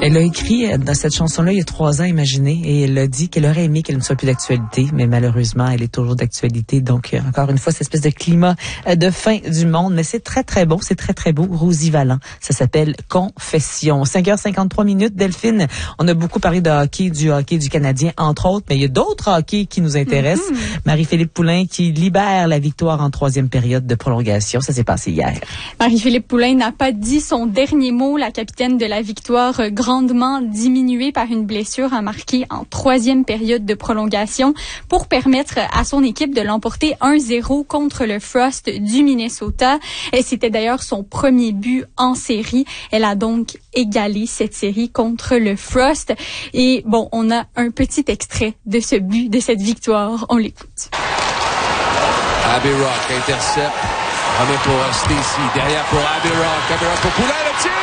Elle a écrit dans cette chanson-là il y a 3 ans, imaginez, et elle a dit qu'elle aurait aimé qu'elle ne soit plus d'actualité, mais malheureusement, elle est toujours d'actualité. Donc, encore une fois, cette espèce de climat de fin du monde, mais c'est très, très beau, c'est très, très beau. Rosie Valland, ça s'appelle Confession. 5h53, Delphine, on a beaucoup parlé de hockey, du Canadien, entre autres, mais il y a d'autres hockey qui nous intéressent. Marie-Philippe Poulin qui libère la victoire en 3e période de prolongation. Ça s'est passé hier. Marie-Philippe Poulin n'a pas dit son dernier mot. La capitaine de la victoire, grandement diminuée par une blessure, a marqué en 3e période de prolongation pour permettre à son équipe de l'emporter 1-0 contre le Frost du Minnesota. Et c'était d'ailleurs son premier but en série. Elle a donc égalé cette série contre le Frost. Et bon, on a un petit extrait de ce but, de cette victoire. On l'écoute. Abby Rock intercepte. Remet pour Stacy. Derrière pour Abby Rock. Abby Rock pour Poulin. Le tir.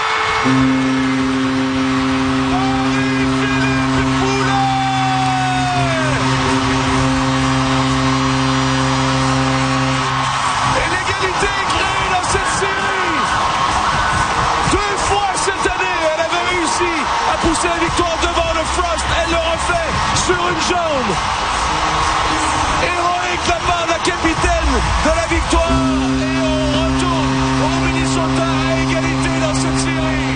Et l'égalité est créée dans cette série. 2 fois cette année, elle avait réussi à pousser la victoire devant le Frost. Elle le refait sur une jambe. Héroïque la part de la capitaine de la victoire. Et on retourne au Minnesota à égalité dans cette série.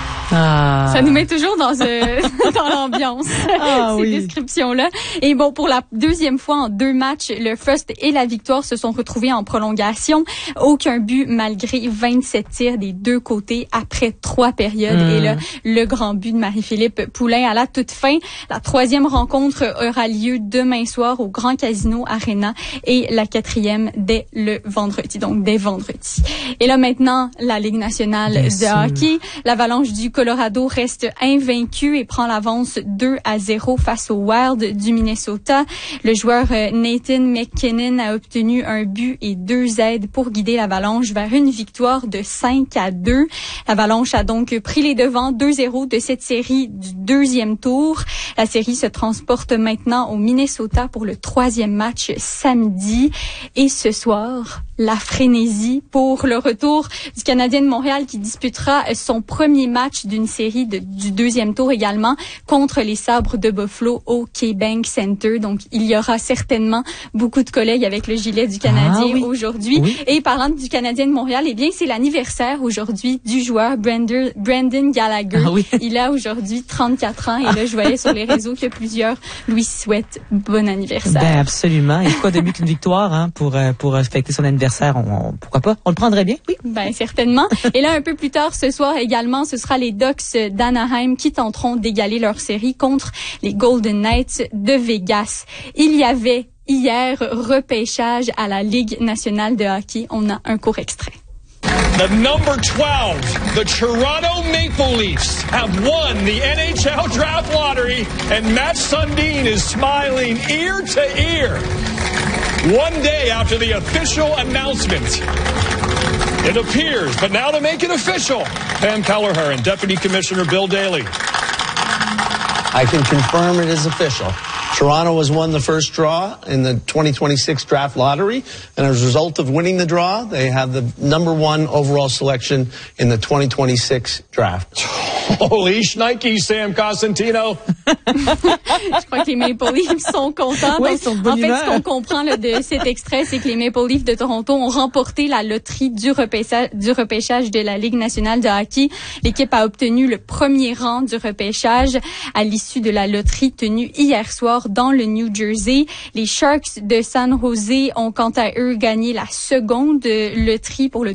Ah. Ça nous met toujours dans l'ambiance, ces descriptions-là. Et bon, pour la 2e fois en 2 matchs, le Frost et la victoire se sont retrouvés en prolongation. Aucun but malgré 27 tirs des 2 côtés après 3 périodes. Et là, le grand but de Marie-Philippe Poulin à la toute fin. La 3e rencontre aura lieu demain soir au Grand Casino Arena et la 4e dès le vendredi, donc dès vendredi. Et là maintenant, la Ligue nationale de hockey. L'Avalanche du Colorado reste invaincu et prend l'avance 2-0 face au Wild du Minnesota. Le joueur Nathan McKinnon a obtenu un but et 2 aides pour guider l'Avalanche vers une victoire de 5-2. L'Avalanche a donc pris les devants 2-0 de cette série du 2e tour. La série se transporte maintenant au Minnesota pour le 3e match samedi. Et ce soir, la frénésie pour le retour du Canadien de Montréal qui disputera son premier match d'une série du 2e tour également contre les Sabres de Buffalo au KeyBank Center. Donc, il y aura certainement beaucoup de collègues avec le gilet du Canadien aujourd'hui. Oui. Et parlant du Canadien de Montréal, eh bien, c'est l'anniversaire aujourd'hui du joueur Brendan Gallagher. Il a aujourd'hui 34 ans et là, je voyais sur les réseaux que plusieurs lui souhaitent bon anniversaire. Ben, absolument. Et quoi de mieux qu'une victoire, pour fêter son anniversaire? Pourquoi pas? On le prendrait bien, oui. Ben, certainement. Et là, un peu plus tard ce soir également, ce sera les Ducks d'Anaheim qui tenteront d'égaler leur série contre les Golden Knights de Vegas. Il y avait hier repêchage à la Ligue nationale de hockey. On a un court extrait. The number 12, the Toronto Maple Leafs have won the NHL Draft Lottery, and Matt Sundin is smiling ear to ear. One day after the official announcement. It appears, but now to make it official, Pam Kelleher and Deputy Commissioner Bill Daly. I can confirm it is official. Toronto has won the first draw in the 2026 draft lottery, and as a result of winning the draw, they have the number 1 overall selection in the 2026 draft. Holy shnikes, Sam Cosentino. Je crois que les Maple Leafs sont contents. Oui, ils sont de bonne humeur. Ce qu'on comprend là, de cet extrait, c'est que les Maple Leafs de Toronto ont remporté la loterie du repêchage de la Ligue nationale de hockey. L'équipe a obtenu le premier rang du repêchage à l'issue de la loterie tenue hier soir dans le New Jersey. Les Sharks de San Jose ont quant à eux gagné la seconde loterie pour le